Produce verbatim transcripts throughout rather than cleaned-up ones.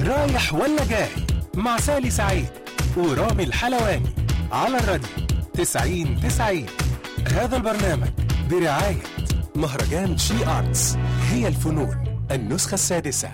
رايح ولا جاي مع سالي سعيد ورامي الحلواني على الراديو تسعين تسعين. هذا البرنامج برعاية مهرجان شي آرتس، هي الفنون النسخة السادسة.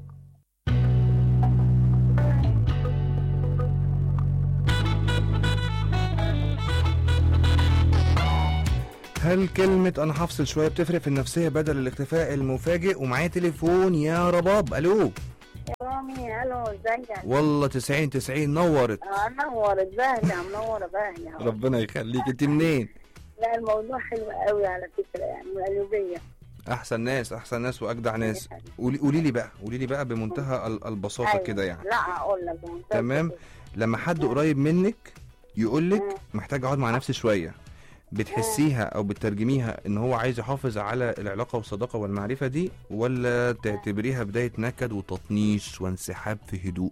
هل كلمة أنا هفصل شوية بتفرق في النفسية بدل الاختفاء المفاجئ؟ ومعايا تليفون يا رباب. ألو يا رامي، الو ازيك؟ والله تسعين تسعين نورت. اه نورت باهية منورة باهية. ربنا يخليك. انت منين؟ لا الموضوع حلو قوي على فكرة، يعني من القليوبية. أحسن ناس أحسن ناس وأجدع ناس. قولي قولي لي بقى قولي لي بقى بمنتهى ال- البساطة أيوة. كده يعني. لا أقول لك تمام. لما حد قريب منك يقول لك محتاج أقعد مع نفسي شوية، بتحسيها او بتترجميها ان هو عايز يحافظ على العلاقه والصداقه والمعرفه دي، ولا تعتبريها بدايه نكد وتطنيش وانسحاب في هدوء؟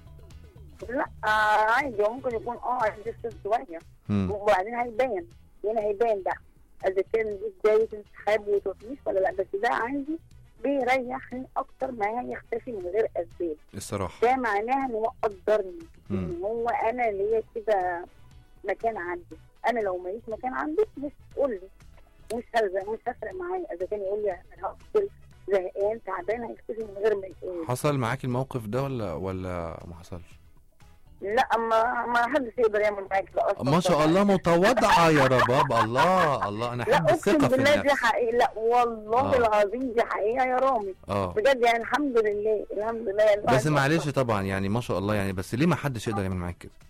لا آه عادي، ممكن يكون اه عايز يفصل شوية مم. وبعدين هيبان، هنا هيبان بقى إذا كان دي بداية انسحاب وتطنيش ولا لا. بس ده عندي بيريحني أكتر ما يختفي من غير أسباب. الصراحه ده معناها إن هو قدرني، مم. إن هو أنا ليا كده مكان عندي. انا لو ماليش مكان عندك مش تقول لي، مش هزق مش هفرق معايا. اذا كان يقول لي انا هفصل زهقان تعبان هيختفي من غير ما يقول. حصل معاكي الموقف ده ولا ولا ما حصلش؟ لا ما ما حدش يقدر يعمل معاك ده اصلا. ما شاء الله متواضعه يا رباب. الله الله انا لا احب اقسم الثقه في بالله دي النفس. حقيقه. لا والله آه. العظيم دي حقيقه يا رامي. اه بجد يعني الحمد لله الحمد لله يعني. بس معلش طبعا يعني ما شاء الله يعني، بس ليه ما حدش يقدر يعمل معاك كده؟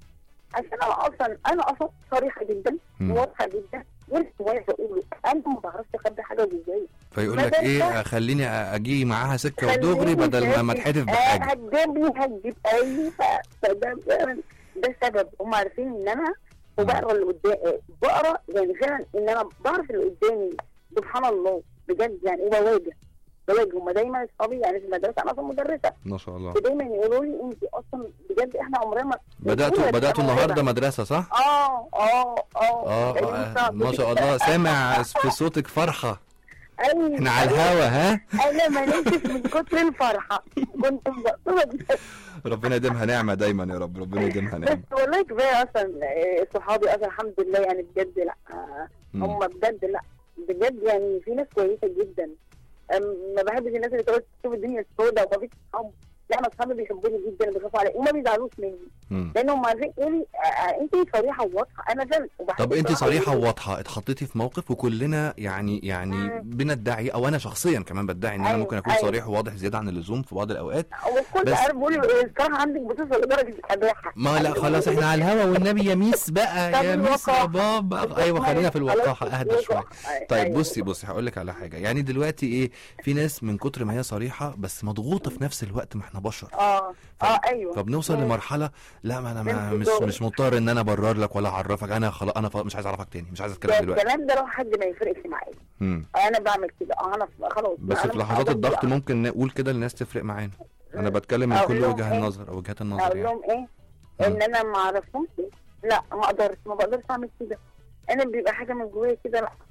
عشان انا اصلا انا اصلا صريحه جدا مم. واضحه جدا، والجواز اقوله انا ما بعرفش اخبي حاجه جوايا. فيقول ما لك ده- ايه خليني اجي معاها سكه ودغري بدل ما ما اتحدف بحاجه. هتجيبني هتجيب اي ف- فده فعلا ده سبب. هم عارفين ان انا وبقرا اللي قدامي، بقرا يعني فعلا ان انا بعرف اللي قدامي سبحان الله بجد يعني. وبواجه بواجه هم دايما اصحابي يعني في المدرسه، انا اصلا مدرسه، ما شاء الله. ودايما يقولوا لي انت اصلا بجد احنا عمرنا ما بداتوا بداتوا النهارده مدرسه صح؟ اه اه اه اه آه، ما شاء الله سامع في صوتك فرحه. أيوة. احنا على الهوا ها. انا ما نمتش من كتر الفرحه، كنت مبسوطه. ربنا يديمها نعمه دايما يا رب، ربنا يديمها بس نعمه. والله كفايه اصلا آه، صحابي اصلا الحمد لله يعني بجد. لا آه، مم. هم بجد لا بجد يعني في ناس كويسه جدا. أم، ما بحبش الناس اللي تقعد تشوف الدنيا سوداء وما فيش صحاب. لا انا اصحابي بيحبوني جدا وبيخافوا عليا وما بيزعلوش مني، مم. لانهم عارفين يقولوا انت صريحه وواضحه. انا فعلا طب انت صريحه وواضحه، اتحطيتي في موقف وكلنا يعني يعني مم. بندعي، او انا شخصيا كمان بدعي ان انا أيوة، ممكن اكون أيوة. صريح وواضح زياده عن اللزوم في بعض الاوقات. والكل بس- عارف بيقول لي الصراحه عندك بتصل لدرجه القباحه. ما لا خلاص احنا على الهوا والنبي يا ميس بقى طب يا ميس الوقاحة. رباب. ايوه خلينا في الوقاحه اهدى شويه. طيب أيوة. بصي بصي هقول لك على حاجه. يعني دلوقتي ايه، في ناس من كتر ما هي صريحه بس مضغوطه في نفس الوقت، ما احنا بشر. اه ف- اه ايوه. فبنوصل مم. لمرحله لا ما انا ما مش انتظار. مش مضطر ان انا ابرر لك ولا اعرفك. انا خلاص انا ف- مش عايز اعرفك تاني، مش عايز اتكلم ده دلوقتي. الكلام ده لو حد ما يفرقش معايا امم انا بعمل كده. اه انا خلاص. بس أنا في مش لحظات هقدر الضغط بقى. ممكن نقول كده للناس تفرق معانا. انا بتكلم من أقول كل لهم وجهات إيه؟ النظر او وجهات النظر اقول يعني. لهم ايه؟ مم. ان انا ما اعرفهمش. لا ما اقدرش ما بقدرش اعمل كده. انا بيبقى حاجه من جوايا كده. لا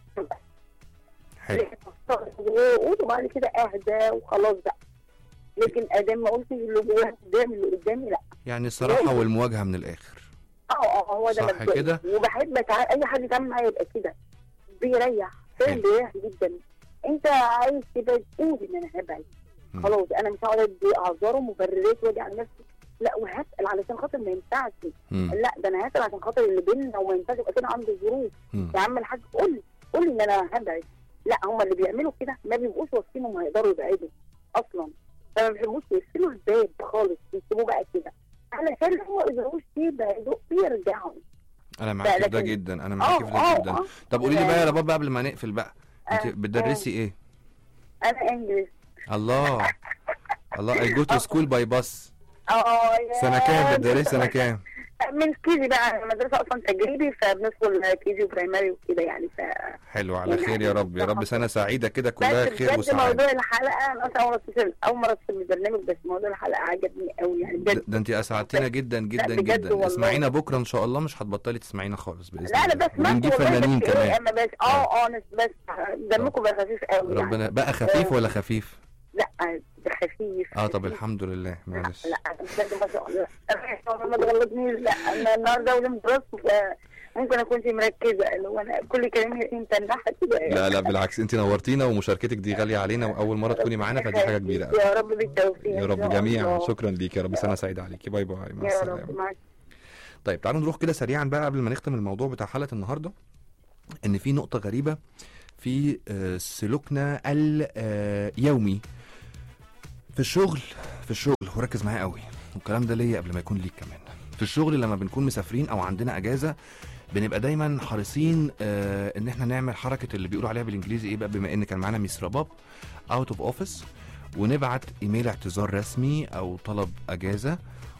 حلو. اقول وبعد كده اهدى وخلاص بقى. لكن ادام ما قلتش اللي جوايا قدامي اللي قدامي لا. يعني الصراحه والمواجهه من الاخر. اه اه هو ده صح مبدئي. كده؟ وبحب أتع- اي حد يتعامل معايا يبقى كده بيريح فعلا حلو. بيريح جدا. انت عايز تبعد قول ان انا هبعد مم. خلاص. انا مش هقعد ادي اعذار ومبررات واجي على نفسي. لا وهسال علشان خاطر ما ينفعش. مم. لا ده انا هسال عشان خاطر اللي بيننا وما ينفعش يبقى كده عنده ظروف. مم. يا عم الحاج قول لي قول لي ان انا هبعد. لا هم اللي بيعملوا كده ما بيبقوش واثقين وما يقدروا يبعدوا اصلا. فما بيحبوش يقفلوا الباب خالص بيسيبوه بقى كده علشان هم ما يقدروش يبعدوا بيرجعوا. انا معاكي في ده لكن- جدا، انا معاكي في اه ده جدا. اه طب قولي لي بقى يا يعني- رباب بقى قبل ما نقفل بقى، انت آه، بتدرسي ايه؟ انا انجلش. الله الله. I go to school by bus. اه يا- سنة كام بتدرسي؟ سنة كام؟ من كيجي بقى. المدرسه اصلا تجريبي فبندخل كيجي وبرايمري وكده يعني. ف حلو على خير يا رب، يا رب سنة سعيدة كده بس كلها خير بجد وسعادة. موضوع الحلقه انا اصلا اول مره اتصل اول مره اتصل بالبرنامج. بس موضوع الحلقه عجبني قوي يعني ده, بجد. ده انت اسعدتينا جدا جدا بجد جدا. والله. اسمعينا بكره ان شاء الله، مش هتبطلي تسمعينا خالص باذن لا الله. لا بس ما ونجيب فنانين كمان. اما بس اه اه ناس بس دمكم بقى خفيف قوي يعني. ربنا بقى خفيف ولا خفيف؟ لا ده خفيف. اه طب الحمد لله معلش. لا بجد ما شاء الله ما تغلطنيش. لا انا النهارده اول امتراس ممكن اكون مركزه اللي هو انا كل كلامي انت نحت كده. لا لا بالعكس، انت نورتينا ومشاركتك دي غاليه علينا، واول مره تكوني معانا فدي حاجه كبيره قوي. يا رب بالتوفيق يا رب جميعا. شكرا ليك يا رب، سنه سعيده عليكي. باي باي مع السلامه. طيب تعالوا نروح كده سريعا بقى قبل ما نختم الموضوع بتاع حلقه النهارده، ان في نقطه غريبه في سلوكنا اليومي في الشغل. في الشغل وركز معايا قوي، والكلام ده ليا قبل ما يكون ليك كمان. في الشغل لما بنكون مسافرين او عندنا اجازه بنبقى دايما حريصين آه ان احنا نعمل حركه اللي بيقولوا عليها بالانجليزي ايه بقى، بما ان كان معانا ميس رباب اوت اوف اوفيس، ونبعت ايميل اعتذار رسمي او طلب اجازه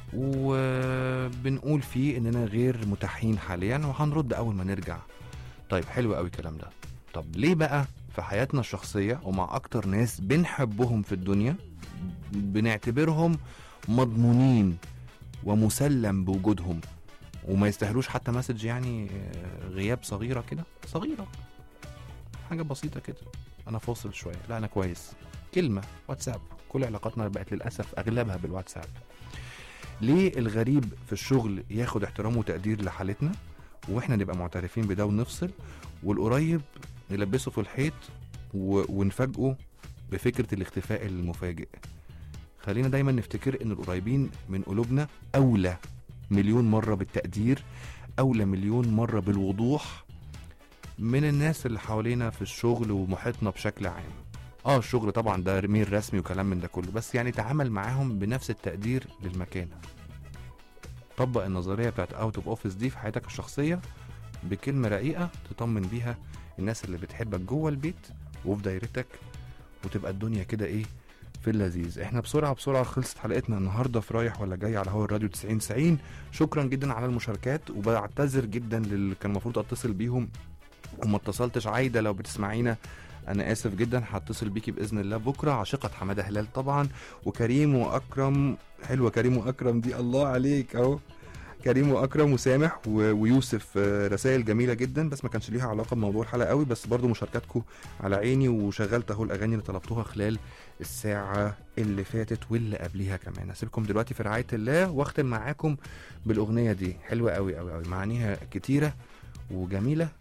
وبنقول فيه اننا غير متاحين حاليا وهنرد اول ما نرجع. طيب حلو قوي الكلام ده. طب ليه بقى في حياتنا الشخصيه ومع اكتر ناس بنحبهم في الدنيا بنعتبرهم مضمونين ومسلم بوجودهم وما يستاهلوش حتى مسج يعني غياب صغيره كده، صغيره حاجه بسيطه كده، انا فاصل شويه، لا انا كويس، كلمه واتساب. كل علاقاتنا بقت للاسف اغلبها بالواتساب. ليه الغريب في الشغل ياخد احترام وتقدير لحالتنا واحنا نبقى معترفين بده ونفصل، والقريب نلبسه في الحيط و... ونفاجئه بفكره الاختفاء المفاجئ؟ خلينا دايما نفتكر ان القريبين من قلوبنا اولى مليون مرة بالتقدير، اولى مليون مرة بالوضوح من الناس اللي حوالينا في الشغل ومحيطنا بشكل عام. اه الشغل طبعا ده ميل رسمي وكلام من ده كله، بس يعني تعامل معاهم بنفس التقدير للمكانة. طبق النظرية بتاعت اوت اوف اوفيس دي في حياتك الشخصية بكلمة رقيقة تطمن بيها الناس اللي بتحبك جوه البيت وفي دايرتك، وتبقى الدنيا كده ايه في اللذيذ. احنا بسرعه بسرعه خلصت حلقتنا النهارده في رايح ولا جاي على هوا الراديو تسعين تسعين. شكرا جدا على المشاركات، وبعتذر جدا للي كان المفروض اتصل بيهم وما اتصلتش. عايده لو بتسمعينا انا اسف جدا، هتصل بيكي باذن الله بكره. عاشقه حماده هلال طبعا، وكريم واكرم. حلوه كريم واكرم دي، الله عليك اهو. كريم واكرم وسامح ويوسف، رسائل جميله جدا بس ما كانش ليها علاقه بموضوع الحلقه قوي، بس برضو مشاركاتكم على عيني، وشغلت اهو الاغاني اللي طلبتوها خلال الساعه اللي فاتت واللي قبليها كمان. هسيبكم دلوقتي في رعايه الله واختم معاكم بالاغنيه دي، حلوه قوي قوي قوي، معانيها كتيره وجميله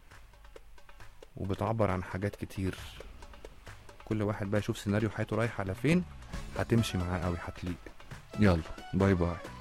وبتعبر عن حاجات كتير. كل واحد بقى يشوف سيناريو حياته رايح على فين، هتمشي معاه قوي، هتليق. يلا باي باي.